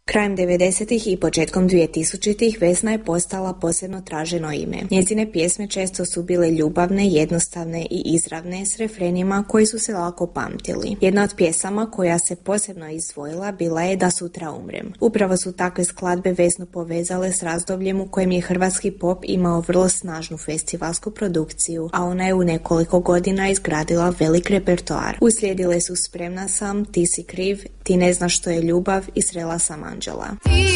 Krajem 90-ih i početkom 2000-ih Vesna je postala posebno traženo ime. Njezine pjesme često su bile ljubavne, jednostavne i izravne s refrenima koji su se lako pamtili. Jedna od pjesama koja se posebno izdvojila bila je Da sutra umrem. Upravo su takve skladbe Vesnu povezale s razdobljem u kojem je hrvatski pop imao vrlo snažnu festivalsku produkciju, a ona je u nekoliko godina izgradila velik repertoar. Uslijedile su Spremna sam, Ti si kriv, Ti ne znaš što je ljubav i Srela sam anđela.